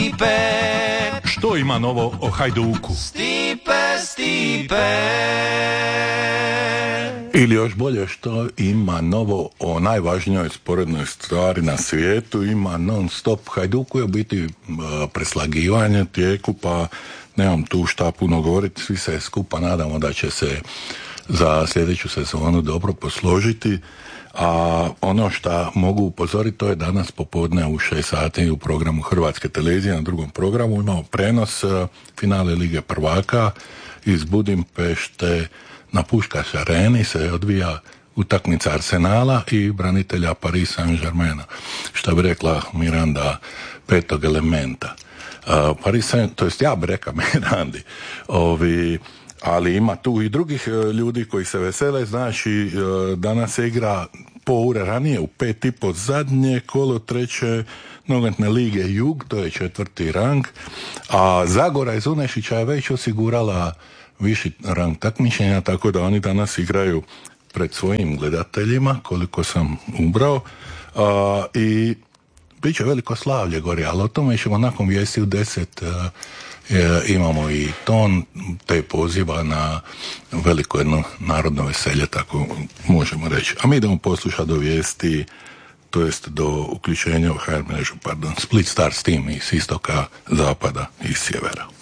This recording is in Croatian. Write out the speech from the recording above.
Stipe. Što ima novo o Hajduku? Stipe. Ili još bolje, što ima novo o najvažnijoj sporednoj stvari na svijetu? Ima non stop. Hajduku je u biti preslagivanje tijeku, pa nemam tu šta puno govoriti. Svi se skupa nadamo da će se za sljedeću sezonu dobro posložiti. A ono što mogu upozoriti, to je danas popodne u 6 sati u programu Hrvatske televizije, na drugom programu imamo prenos finale Lige prvaka iz Budimpešte. Na Puškaš areni se odvija utakmica Arsenala i branitelja Paris Saint-Germaina, što bi rekla Miranda, petog elementa. To jest ja bi rekao Mirandi, ali ima tu i drugih ljudi koji se vesele. Znači, danas se igra po ure ranije u 5:30 zadnje kolo treće nogometne lige Jug, to je 4. rang, a Zagora iz Unešića je već osigurala viši rang takmičenja, tako da oni danas igraju pred svojim gledateljima, koliko sam ubrao, i bit će veliko slavlje gori, ali o tome ćemo nakon vijesti u 10. Imamo i ton te poziva na veliko jedno narodno veselje, tako možemo reći. A mi idemo poslušati do vijesti, to jest do uključenja u HR mrežu, Split Stars Team iz istoka, zapada i sjevera.